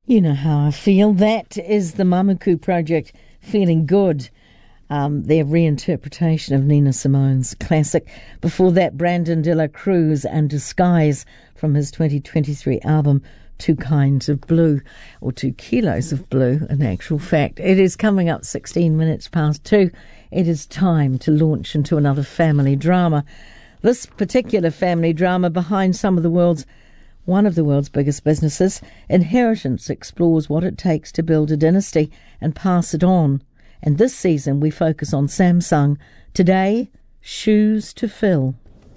You know how I feel. That is the Mamaku Project, Feeling Good. Their reinterpretation of Nina Simone's classic. Before that, Brandon de la Cruz and Disguise from his 2023 album, Two Kinds of Blue, or 2 kilos of blue, in actual fact. It is coming up 16 minutes past 2. It is time to launch into another family drama. This particular family drama behind one of the world's biggest businesses. Inheritance explores what it takes to build a dynasty and pass it on. And this season we focus on Samsung. Today, shoes to fill.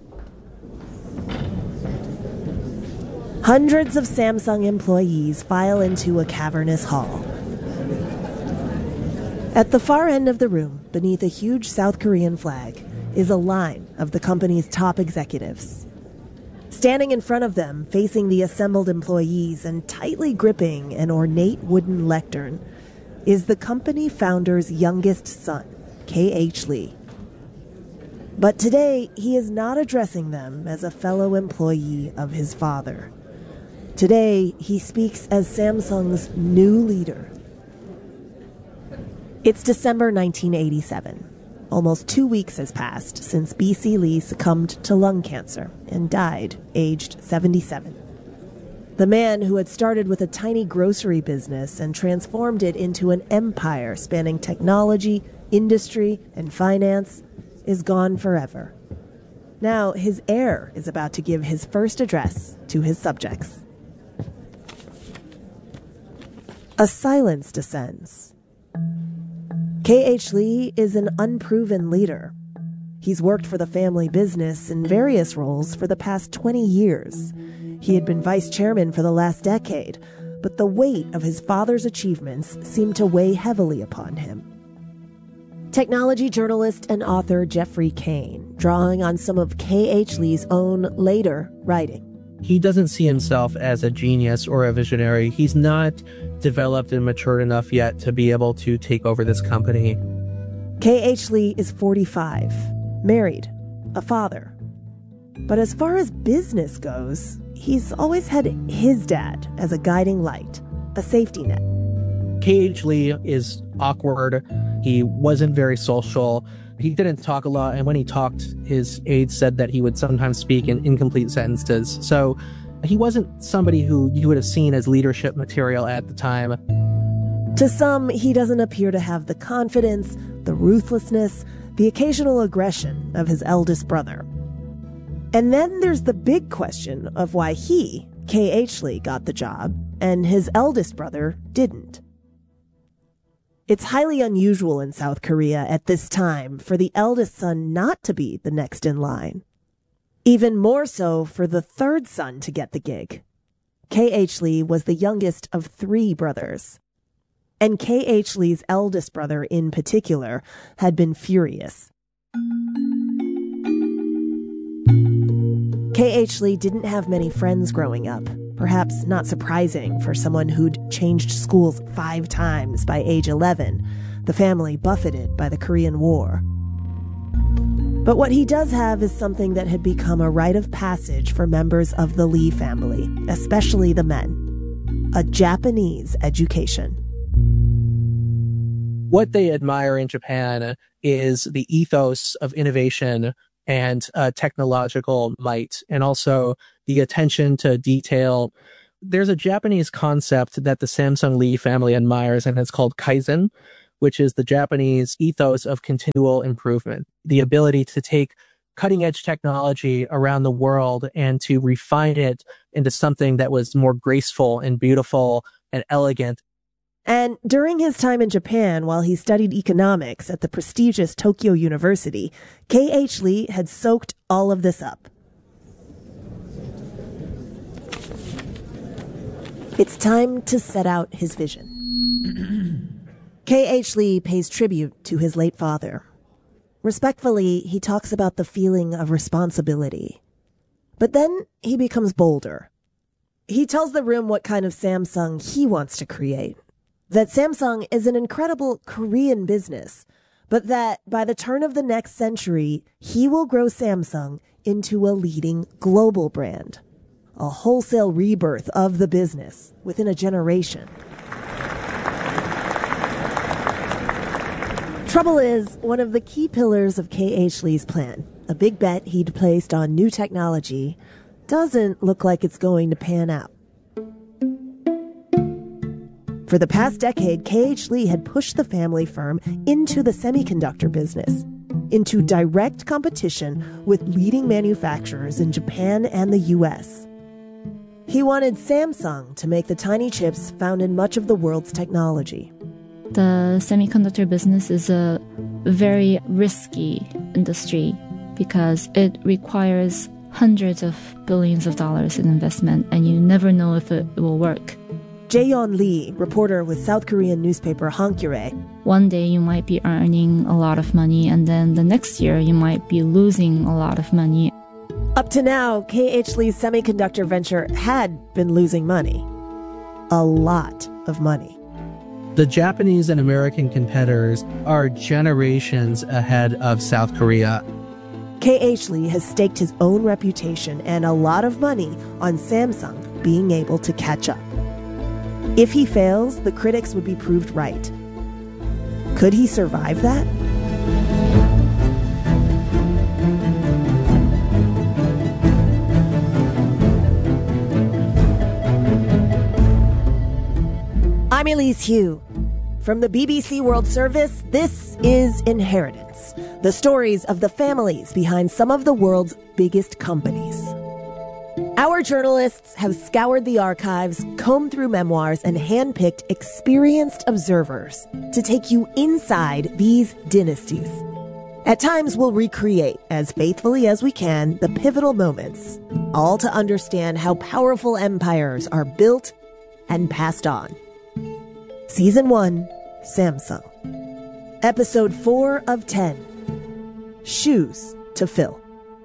Hundreds of Samsung employees file into a cavernous hall. At the far end of the room, beneath a huge South Korean flag, is a line of the company's top executives. Standing in front of them, facing the assembled employees and tightly gripping an ornate wooden lectern, is the company founder's youngest son, K.H. Lee. But today, he is not addressing them as a fellow employee of his father. Today, he speaks as Samsung's new leader. It's December 1987. Almost 2 weeks has passed since B.C. Lee succumbed to lung cancer and died, aged 77. The man who had started with a tiny grocery business and transformed it into an empire spanning technology, industry, and finance is gone forever. Now, his heir is about to give his first address to his subjects. A silence descends. K.H. Lee is an unproven leader. He's worked for the family business in various roles for the past 20 years. He had been vice chairman for the last decade, but the weight of his father's achievements seemed to weigh heavily upon him. Technology journalist and author Jeffrey Kane, drawing on some of K.H. Lee's own later writing. He doesn't see himself as a genius or a visionary. He's not developed and matured enough yet to be able to take over this company. K.H. Lee is 45, married, a father. But as far as business goes, he's always had his dad as a guiding light, a safety net. K.H. Lee is awkward. He wasn't very social. He didn't talk a lot, and when he talked, his aides said that he would sometimes speak in incomplete sentences. So he wasn't somebody who you would have seen as leadership material at the time. To some, he doesn't appear to have the confidence, the ruthlessness, the occasional aggression of his eldest brother. And then there's the big question of why he, K.H. Lee, got the job, and his eldest brother didn't. It's highly unusual in South Korea at this time for the eldest son not to be the next in line. Even more so for the third son to get the gig. K.H. Lee was the youngest of 3 brothers. And K.H. Lee's eldest brother in particular had been furious. K.H. Lee didn't have many friends growing up, perhaps not surprising for someone who'd changed schools 5 times by age 11, the family buffeted by the Korean War. But what he does have is something that had become a rite of passage for members of the Lee family, especially the men: a Japanese education. What they admire in Japan is the ethos of innovation and technological might, and also the attention to detail. There's a Japanese concept that the Samsung Lee family admires, and it's called Kaizen, which is the Japanese ethos of continual improvement, the ability to take cutting-edge technology around the world and to refine it into something that was more graceful and beautiful and elegant. And during his time in Japan, while he studied economics at the prestigious Tokyo University, K.H. Lee had soaked all of this up. It's time to set out his vision. K.H. Lee pays tribute to his late father. Respectfully, he talks about the feeling of responsibility. But then he becomes bolder. He tells the room what kind of Samsung he wants to create. That Samsung is an incredible Korean business, but that by the turn of the next century, he will grow Samsung into a leading global brand. a wholesale rebirth of the business within a generation. Trouble is, one of the key pillars of K.H. Lee's plan, a big bet he'd placed on new technology, doesn't look like it's going to pan out. For the past decade, K.H. Lee had pushed the family firm into the semiconductor business, into direct competition with leading manufacturers in Japan and the U.S. He wanted Samsung to make the tiny chips found in much of the world's technology. The semiconductor business is a very risky industry because it requires hundreds of billions of dollars in investment, and you never know if it will work. Jae-yeon Lee, reporter with South Korean newspaper Hankyoreh. One day you might be earning a lot of money, and then the next year you might be losing a lot of money. Up to now, K.H. Lee's semiconductor venture had been losing money. A lot of money. The Japanese and American competitors are generations ahead of South Korea. K.H. Lee has staked his own reputation and a lot of money on Samsung being able to catch up. If he fails, the critics would be proved right. Could he survive that? I'm Elise Hu. From the BBC World Service, this is Inheritance, the stories of the families behind some of the world's biggest companies. Our journalists have scoured the archives, combed through memoirs, and handpicked experienced observers to take you inside these dynasties. At times, we'll recreate, as faithfully as we can, the pivotal moments, all to understand how powerful empires are built and passed on. Season 1, Samsung. Episode 4 of 10, Shoes to Fill.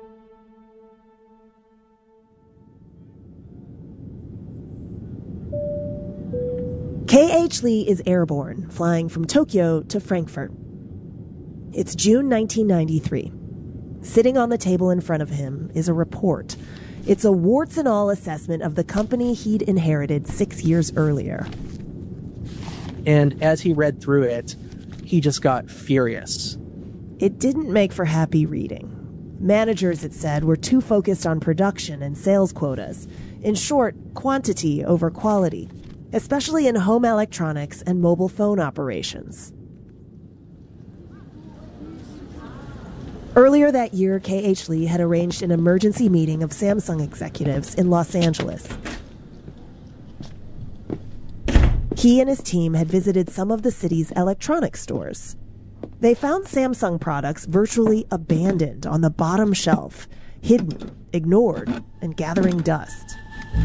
K.H. Lee is airborne, flying from Tokyo to Frankfurt. It's June 1993. Sitting on the table in front of him is a report. It's a warts-and-all assessment of the company he'd inherited 6 years earlier. And as he read through it, he just got furious. It didn't make for happy reading. Managers, it said, were too focused on production and sales quotas. In short, quantity over quality, especially in home electronics and mobile phone operations. Earlier that year, K.H. Lee had arranged an emergency meeting of Samsung executives in Los Angeles. He and his team had visited some of the city's electronics stores. They found Samsung products virtually abandoned on the bottom shelf, hidden, ignored, and gathering dust.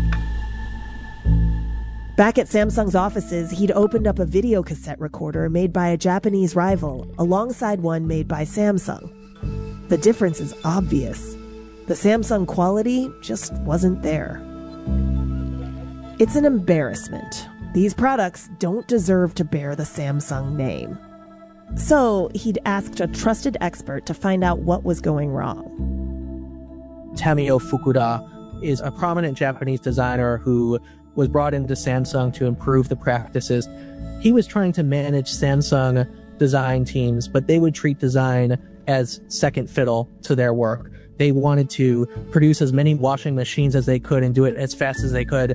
Back at Samsung's offices, he'd opened up a video cassette recorder made by a Japanese rival alongside one made by Samsung. The difference is obvious. The Samsung quality just wasn't there. It's an embarrassment. These products don't deserve to bear the Samsung name. So he'd asked a trusted expert to find out what was going wrong. Tamio Fukuda is a prominent Japanese designer who was brought into Samsung to improve the practices. He was trying to manage Samsung design teams, but they would treat design as second fiddle to their work. They wanted to produce as many washing machines as they could and do it as fast as they could.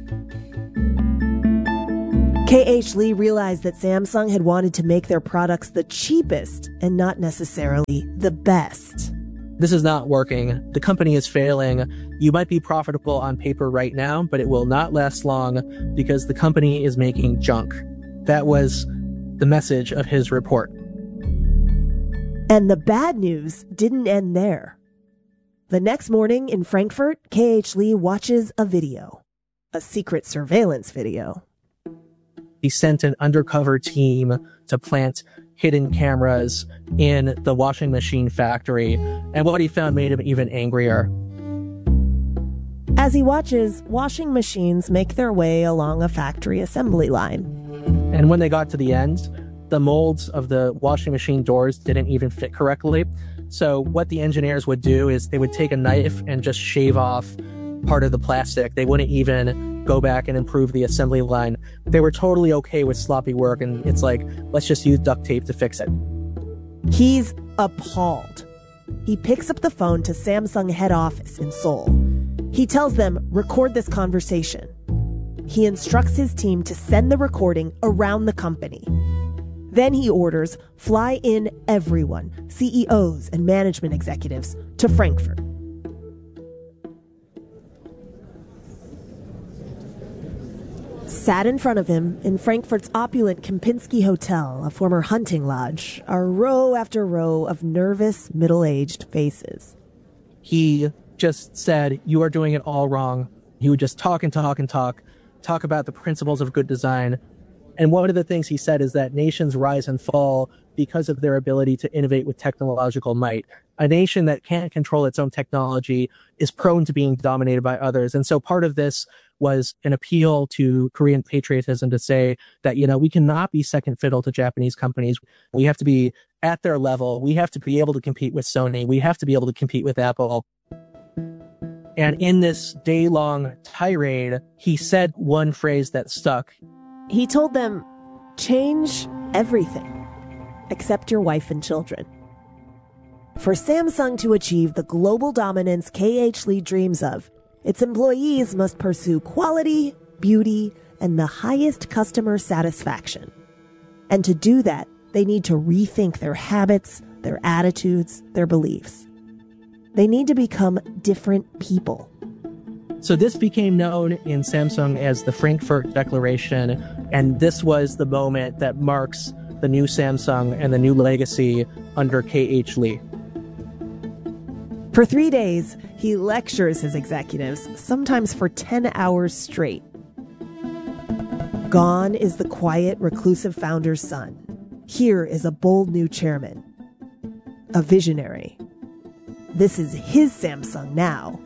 K.H. Lee realized that Samsung had wanted to make their products the cheapest and not necessarily the best. This is not working. The company is failing. You might be profitable on paper right now, but it will not last long because the company is making junk. That was the message of his report. And the bad news didn't end there. The next morning in Frankfurt, K.H. Lee watches a video. A secret surveillance video. He sent an undercover team to plant hidden cameras in the washing machine factory, and what he found made him even angrier. As he watches, washing machines make their way along a factory assembly line. And when they got to the end, the molds of the washing machine doors didn't even fit correctly. So what the engineers would do is they would take a knife and just shave off part of the plastic. They wouldn't even go back and improve the assembly line. They were totally okay with sloppy work, and it's like, let's just use duct tape to fix it. He's appalled. He picks up the phone to Samsung head office in Seoul. He tells them, record this conversation. He instructs his team to send the recording around the company. Then he orders, fly in everyone, CEOs and management executives, to Frankfurt. Sat in front of him, in Frankfurt's opulent Kempinski Hotel, a former hunting lodge, are row after row of nervous, middle-aged faces. He just said, you are doing it all wrong. He would just talk about the principles of good design. And one of the things he said is that nations rise and fall because of their ability to innovate with technological might. A nation that can't control its own technology is prone to being dominated by others. And so part of this was an appeal to Korean patriotism to say that, we cannot be second fiddle to Japanese companies. We have to be at their level. We have to be able to compete with Sony. We have to be able to compete with Apple. And in this day-long tirade, he said one phrase that stuck. He told them, change everything, except your wife and children. For Samsung to achieve the global dominance K.H. Lee dreams of, its employees must pursue quality, beauty, and the highest customer satisfaction. And to do that, they need to rethink their habits, their attitudes, their beliefs. They need to become different people. So this became known in Samsung as the Frankfurt Declaration, and this was the moment that marks the new Samsung and the new legacy under K.H. Lee. For 3 days, he lectures his executives, sometimes for 10 hours straight. Gone is the quiet, reclusive founder's son. Here is a bold new chairman, a visionary. This is his Samsung now.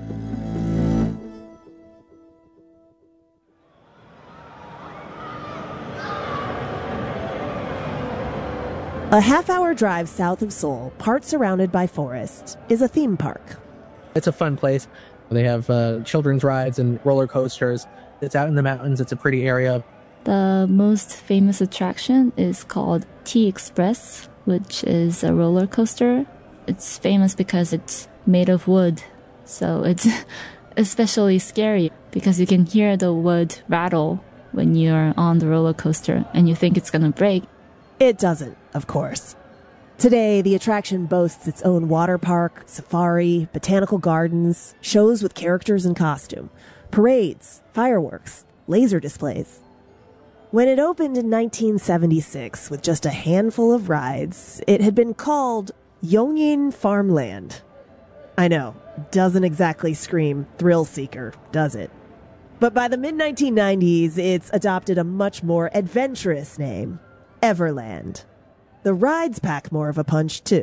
A half-hour drive south of Seoul, part surrounded by forest, is a theme park. It's a fun place. They have children's rides and roller coasters. It's out in the mountains. It's a pretty area. The most famous attraction is called T-Express, which is a roller coaster. It's famous because it's made of wood, so it's especially scary because you can hear the wood rattle when you're on the roller coaster and you think it's going to break. It doesn't, of course. Today, the attraction boasts its own water park, safari, botanical gardens, shows with characters in costume, parades, fireworks, laser displays. When it opened in 1976 with just a handful of rides, it had been called Yongin Farmland. I know, doesn't exactly scream thrill seeker, does it? But by the mid-1990s, it's adopted a much more adventurous name, Everland. The rides pack more of a punch, too.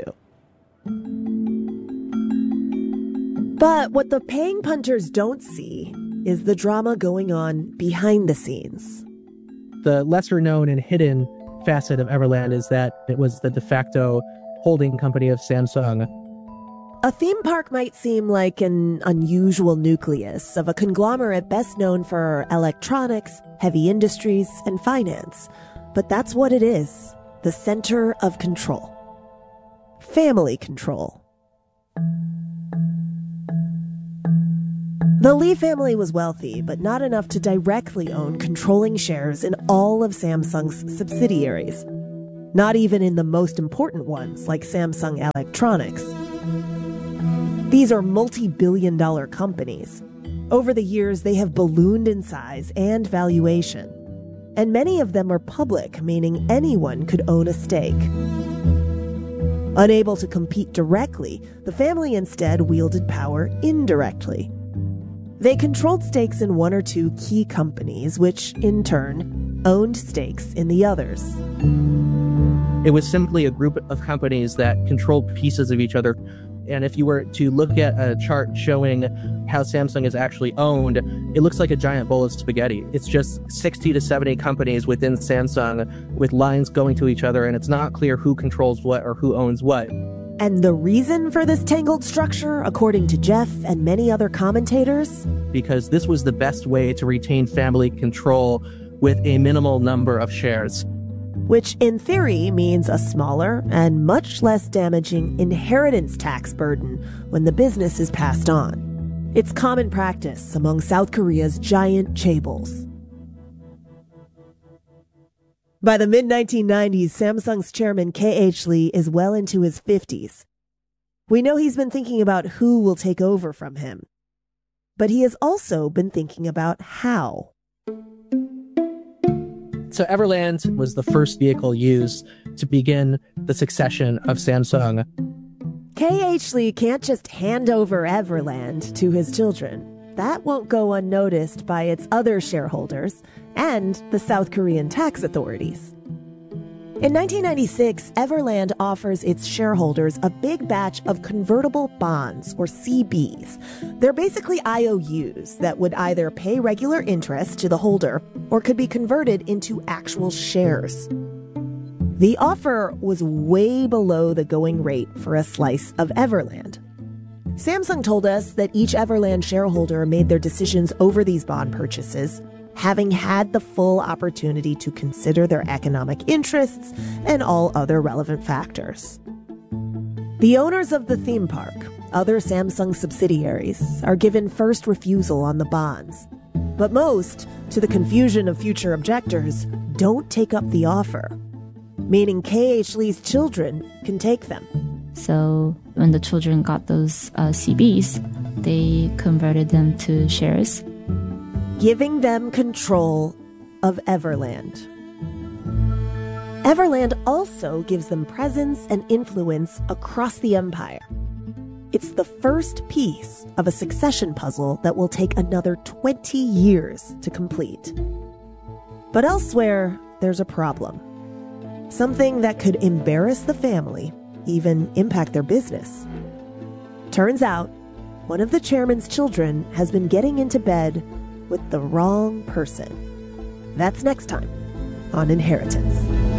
But what the paying punters don't see is the drama going on behind the scenes. The lesser known and hidden facet of Everland is that it was the de facto holding company of Samsung. A theme park might seem like an unusual nucleus of a conglomerate best known for electronics, heavy industries, and finance. But that's what it is, the center of control. Family control. The Lee family was wealthy, but not enough to directly own controlling shares in all of Samsung's subsidiaries. Not even in the most important ones, like Samsung Electronics. These are multi-billion-dollar companies. Over the years, they have ballooned in size and valuation. And many of them are public, meaning anyone could own a stake. Unable to compete directly, the family instead wielded power indirectly. They controlled stakes in one or two key companies, which, in turn, owned stakes in the others. It was simply a group of companies that controlled pieces of each other. And if you were to look at a chart showing how Samsung is actually owned, it looks like a giant bowl of spaghetti. It's just 60 to 70 companies within Samsung with lines going to each other, and it's not clear who controls what or who owns what. And the reason for this tangled structure, according to Jeff and many other commentators? Because this was the best way to retain family control with a minimal number of shares. Which in theory means a smaller and much less damaging inheritance tax burden when the business is passed on. It's common practice among South Korea's giant chaebols. By the mid-1990s, Samsung's chairman K.H. Lee is well into his 50s. We know he's been thinking about who will take over from him. But he has also been thinking about how. So Everland was the first vehicle used to begin the succession of Samsung. K.H. Lee can't just hand over Everland to his children. That won't go unnoticed by its other shareholders and the South Korean tax authorities. In 1996, Everland offers its shareholders a big batch of convertible bonds, or CBs. They're basically IOUs that would either pay regular interest to the holder or could be converted into actual shares. The offer was way below the going rate for a slice of Everland. Samsung told us that each Everland shareholder made their decisions over these bond purchases, having had the full opportunity to consider their economic interests and all other relevant factors. The owners of the theme park, other Samsung subsidiaries, are given first refusal on the bonds. But most, to the confusion of future objectors, don't take up the offer, meaning K.H. Lee's children can take them. So when the children got those CBs, they converted them to shares, giving them control of Everland. Everland also gives them presence and influence across the empire. It's the first piece of a succession puzzle that will take another 20 years to complete. But elsewhere, there's a problem. Something that could embarrass the family, even impact their business. Turns out, one of the chairman's children has been getting into bed with the wrong person. That's next time on Inheritance.